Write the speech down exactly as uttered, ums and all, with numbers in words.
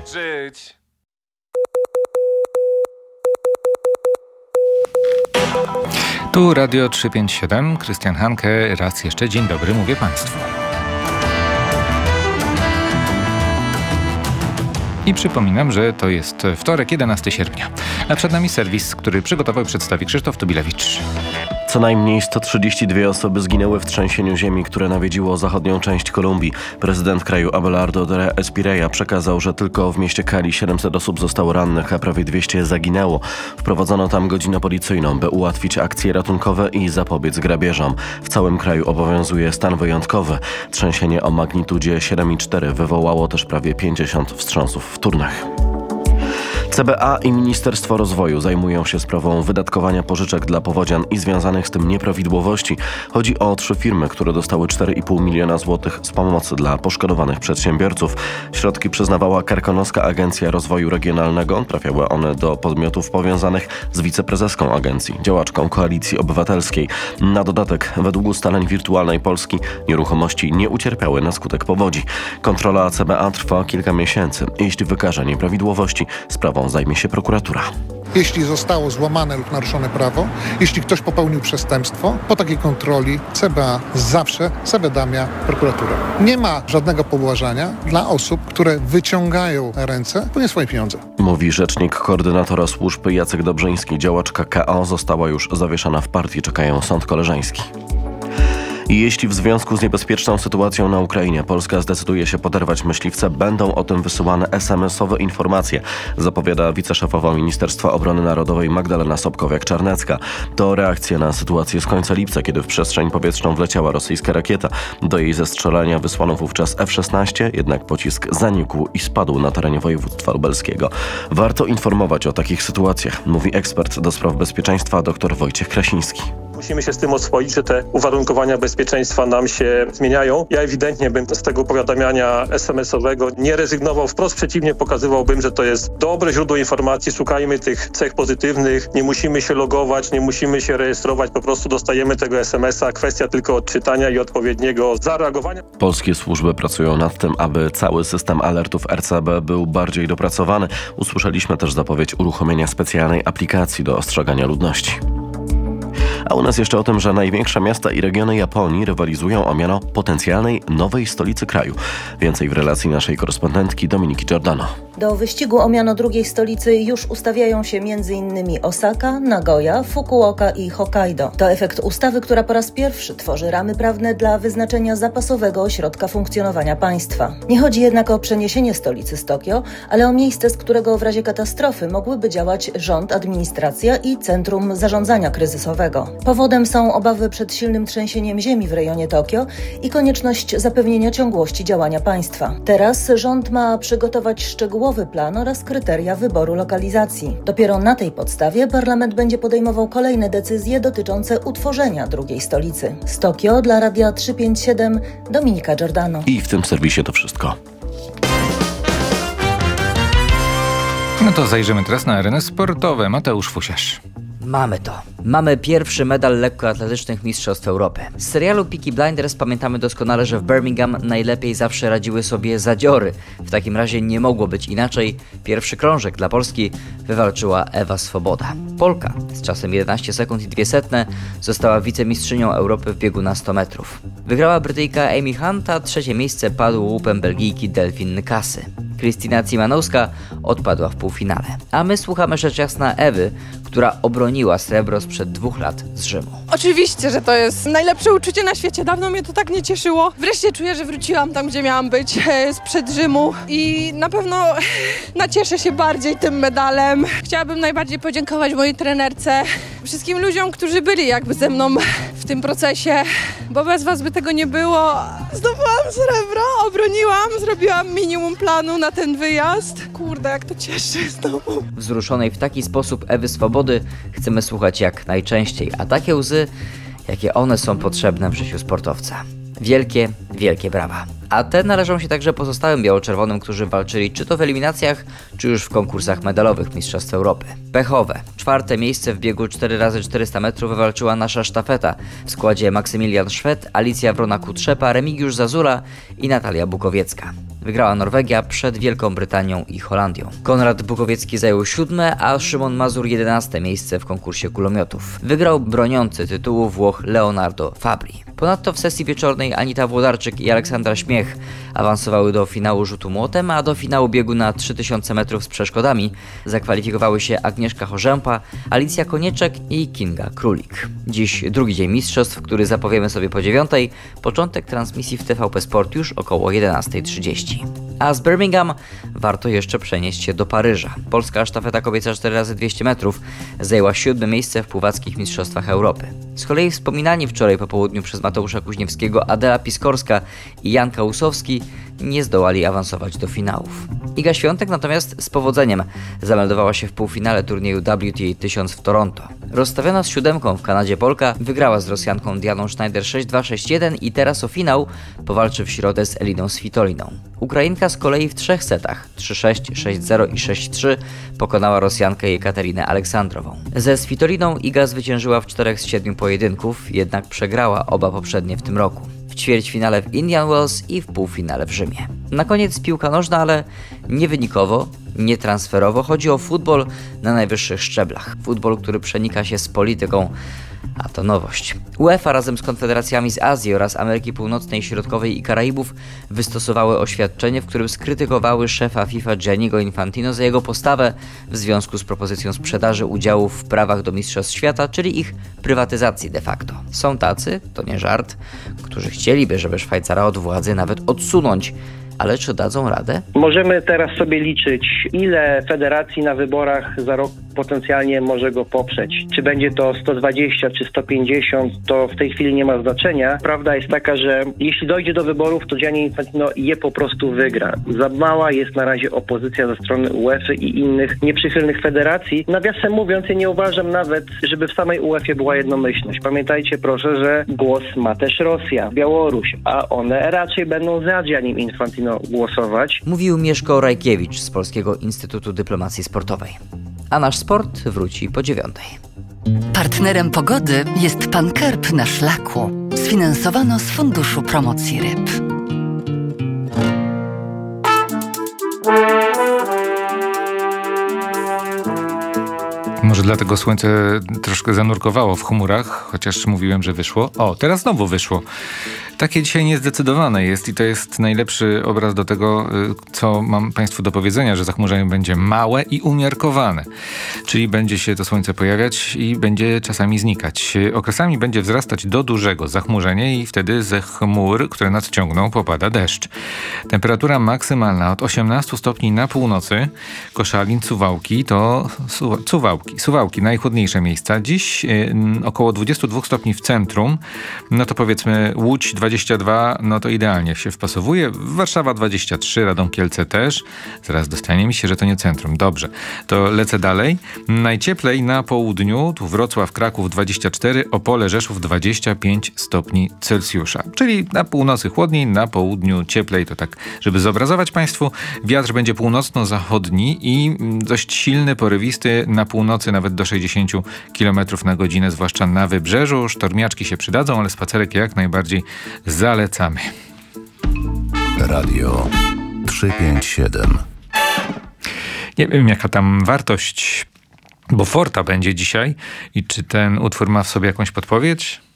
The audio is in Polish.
żyć. Tu Radio trzysta pięćdziesiąt siedem, Krystian Hanke, raz jeszcze dzień dobry, mówię Państwu. I przypominam, że to jest wtorek, jedenastego sierpnia. A przed nami serwis, który przygotował i przedstawi Krzysztof Tubilewicz. Co najmniej sto trzydzieści dwie osoby zginęły w trzęsieniu ziemi, które nawiedziło zachodnią część Kolumbii. Prezydent kraju Abelardo de Espirella przekazał, że tylko w mieście Cali siedemset osób zostało rannych, a prawie dwieście zaginęło. Wprowadzono tam godzinę policyjną, by ułatwić akcje ratunkowe i zapobiec grabieżom. W całym kraju obowiązuje stan wyjątkowy. Trzęsienie o magnitudzie siedem i cztery wywołało też prawie pięćdziesiąt wstrząsów wtórnych. C B A i Ministerstwo Rozwoju zajmują się sprawą wydatkowania pożyczek dla powodzian i związanych z tym nieprawidłowości. Chodzi o trzy firmy, które dostały cztery i pół miliona złotych z pomocy dla poszkodowanych przedsiębiorców. Środki przyznawała Karkonoska Agencja Rozwoju Regionalnego. Trafiały one do podmiotów powiązanych z wiceprezeską agencji, działaczką Koalicji Obywatelskiej. Na dodatek, według ustaleń Wirtualnej Polski, nieruchomości nie ucierpiały na skutek powodzi. Kontrola C B A trwa kilka miesięcy. Jeśli wykaże nieprawidłowości, sprawą zajmie się prokuratura. Jeśli zostało złamane lub naruszone prawo, jeśli ktoś popełnił przestępstwo, po takiej kontroli C B A zawsze zawiadamia prokuraturę. Nie ma żadnego pobłażania dla osób, które wyciągają ręce po nie swoje pieniądze. Mówi rzecznik koordynatora służb Jacek Dobrzyński. Działaczka K O została już zawieszana w partii. Czekają sąd koleżeński. I jeśli w związku z niebezpieczną sytuacją na Ukrainie Polska zdecyduje się poderwać myśliwce, będą o tym wysyłane es em esowe informacje, zapowiada wiceszefowa Ministerstwa Obrony Narodowej Magdalena Sobkowiak-Czarnecka. To reakcja na sytuację z końca lipca, kiedy w przestrzeń powietrzną wleciała rosyjska rakieta. Do jej zestrzelenia wysłano wówczas F szesnaście, jednak pocisk zanikł i spadł na terenie województwa lubelskiego. Warto informować o takich sytuacjach, mówi ekspert do spraw bezpieczeństwa dr Wojciech Krasiński. Musimy się z tym oswoić, że te uwarunkowania bezpieczeństwa nam się zmieniają. Ja ewidentnie bym z tego powiadamiania es em esowego nie rezygnował. Wprost przeciwnie, pokazywałbym, że to jest dobre źródło informacji. Szukajmy tych cech pozytywnych. Nie musimy się logować, nie musimy się rejestrować. Po prostu dostajemy tego es em esa. Kwestia tylko odczytania i odpowiedniego zareagowania. Polskie służby pracują nad tym, aby cały system alertów er ce be był bardziej dopracowany. Usłyszeliśmy też zapowiedź uruchomienia specjalnej aplikacji do ostrzegania ludności. A u nas jeszcze o tym, że największe miasta i regiony Japonii rywalizują o miano potencjalnej nowej stolicy kraju. Więcej w relacji naszej korespondentki Dominiki Giordano. Do wyścigu o miano drugiej stolicy już ustawiają się m.in. Osaka, Nagoya, Fukuoka i Hokkaido. To efekt ustawy, która po raz pierwszy tworzy ramy prawne dla wyznaczenia zapasowego ośrodka funkcjonowania państwa. Nie chodzi jednak o przeniesienie stolicy z Tokio, ale o miejsce, z którego w razie katastrofy mogłyby działać rząd, administracja i centrum zarządzania kryzysowego. Powodem są obawy przed silnym trzęsieniem ziemi w rejonie Tokio i konieczność zapewnienia ciągłości działania państwa. Teraz rząd ma przygotować szczegółowy plan oraz kryteria wyboru lokalizacji. Dopiero na tej podstawie parlament będzie podejmował kolejne decyzje dotyczące utworzenia drugiej stolicy. Z Tokio dla Radia trzysta pięćdziesiąt siedem Dominika Giordano. I w tym serwisie to wszystko. No to zajrzymy teraz na areny sportowe. Mateusz Fusiarz. Mamy to. Mamy pierwszy medal lekkoatletycznych Mistrzostw Europy. Z serialu Peaky Blinders pamiętamy doskonale, że w Birmingham najlepiej zawsze radziły sobie zadziory. W takim razie nie mogło być inaczej. Pierwszy krążek dla Polski wywalczyła Ewa Swoboda. Polka z czasem jedenaście sekund i dwie setne została wicemistrzynią Europy w biegu na sto metrów. Wygrała Brytyjka Amy Hunt, a trzecie miejsce padło łupem Belgijki Delphine Cassy. Krystyna Cimanowska odpadła w półfinale. A my słuchamy rzecz jasna Ewy, która obroniła srebro sprzed dwóch lat z Rzymu. Oczywiście, że to jest najlepsze uczucie na świecie. Dawno mnie to tak nie cieszyło. Wreszcie czuję, że wróciłam tam, gdzie miałam być, sprzed Rzymu i na pewno nacieszę się bardziej tym medalem. Chciałabym najbardziej podziękować mojej trenerce, wszystkim ludziom, którzy byli jakby ze mną w tym procesie, bo bez was by tego nie było. Zdobyłam srebro, obroniłam, zrobiłam minimum planu na ten wyjazd. Kurde, jak to cieszy znowu. Wzruszonej w taki sposób Ewy Swobody chcemy słuchać jak najczęściej, a takie łzy, jakie one są potrzebne w życiu sportowca. Wielkie, wielkie brawa. A te należą się także pozostałym biało-czerwonym, którzy walczyli czy to w eliminacjach, czy już w konkursach medalowych Mistrzostw Europy. Pechowe. Czwarte miejsce w biegu cztery razy czterysta metrów wywalczyła nasza sztafeta. W składzie Maksymilian Szwed, Alicja Wrona-Kutrzepa, Remigiusz Zazula i Natalia Bukowiecka. Wygrała Norwegia przed Wielką Brytanią i Holandią. Konrad Bukowiecki zajął siódme, a Szymon Mazur jedenaste miejsce w konkursie kulomiotów. Wygrał broniący tytułu Włoch Leonardo Fabri. Ponadto w sesji wieczornej Anita Włodarczyk i Aleksandra Śmiech awansowały do finału rzutu młotem, a do finału biegu na trzy tysiące metrów z przeszkodami zakwalifikowały się Agnieszka Chorzępa, Alicja Konieczek i Kinga Królik. Dziś drugi dzień mistrzostw, który zapowiemy sobie po dziewiątej, początek transmisji w T V P Sport już około jedenasta trzydzieści. A z Birmingham warto jeszcze przenieść się do Paryża. Polska sztafeta kobieca cztery razy dwieście metrów zajęła siódme miejsce w pływackich mistrzostwach Europy. Z kolei wspominani wczoraj po południu przez Mateusza Kuźniewskiego Adela Piskorska i Jan Kałusowski nie zdołali awansować do finałów. Iga Świątek natomiast z powodzeniem zameldowała się w półfinale turnieju W T A tysiąc w Toronto. Rozstawiona z siódemką w Kanadzie Polka wygrała z Rosjanką Dianą Schneider sześć dwa sześć jeden i teraz o finał powalczy w środę z Eliną Svitoliną. Ukrainka z kolei w trzech setach trzy sześć, sześć zero i sześć trzy pokonała Rosjankę Jekaterinę Aleksandrową. Ze Svitoliną Iga zwyciężyła w czterech z siedmiu pojedynków, jednak przegrała oba poprzednie w tym roku. W ćwierćfinale w Indian Wells i w półfinale w Rzymie. Na koniec piłka nożna, ale nie wynikowo, nie transferowo. Chodzi o futbol na najwyższych szczeblach. Futbol, który przenika się z polityką, a to nowość. UEFA razem z konfederacjami z Azji oraz Ameryki Północnej, Środkowej i Karaibów wystosowały oświadczenie, w którym skrytykowały szefa FIFA Gianniego Infantino za jego postawę w związku z propozycją sprzedaży udziałów w prawach do Mistrzostw Świata, czyli ich prywatyzacji de facto. Są tacy, to nie żart, którzy chcieliby, żeby Szwajcara od władzy nawet odsunąć. Ale czy dadzą radę? Możemy teraz sobie liczyć, ile federacji na wyborach za rok potencjalnie może go poprzeć. Czy będzie to sto dwadzieścia czy sto pięćdziesiąt, to w tej chwili nie ma znaczenia. Prawda jest taka, że jeśli dojdzie do wyborów, to Gianni Infantino je po prostu wygra. Za mała jest na razie opozycja ze strony UEFA i innych nieprzychylnych federacji. Nawiasem mówiąc, ja nie uważam nawet, żeby w samej UEFA była jednomyślność. Pamiętajcie proszę, że głos ma też Rosja, Białoruś, a one raczej będą za Giannim Infantino głosować. Mówił Mieszko Rajkiewicz z Polskiego Instytutu Dyplomacji Sportowej. A nasz sport wróci po dziewiątej. Partnerem pogody jest Pan Kerb na Szlaku. Sfinansowano z Funduszu Promocji Ryb. Może dlatego słońce troszkę zanurkowało w chmurach, chociaż mówiłem, że wyszło. O, teraz znowu wyszło. Takie dzisiaj niezdecydowane jest i to jest najlepszy obraz do tego, co mam Państwu do powiedzenia, że zachmurzenie będzie małe i umiarkowane. Czyli będzie się to słońce pojawiać i będzie czasami znikać. Okresami będzie wzrastać do dużego zachmurzenie i wtedy ze chmur, które nadciągną, popada deszcz. Temperatura maksymalna od osiemnastu stopni na północy, Koszalin, Suwałki to su- Suwałki, Suwałki, najchłodniejsze miejsca. Dziś yy, około dwudziestu dwóch stopni w centrum, no to powiedzmy Łódź dwadzieścia dwa, no to idealnie się wpasowuje. Warszawa dwadzieścia trzy, Radom, Kielce też. Zaraz dostanie mi się, że to nie centrum. Dobrze, to lecę dalej. Najcieplej na południu, tu Wrocław, Kraków dwadzieścia cztery, Opole, Rzeszów dwadzieścia pięć stopni Celsjusza. Czyli na północy chłodniej, na południu cieplej. To tak, żeby zobrazować Państwu. Wiatr będzie północno-zachodni i dość silny, porywisty na północy, nawet do sześćdziesięciu kilometrów na godzinę, zwłaszcza na wybrzeżu. Sztormiaczki się przydadzą, ale spacerek jak najbardziej zalecamy. Radio trzysta pięćdziesiąt siedem. Nie wiem, jaka tam wartość, bo Forta będzie dzisiaj i czy ten utwór ma w sobie jakąś podpowiedź?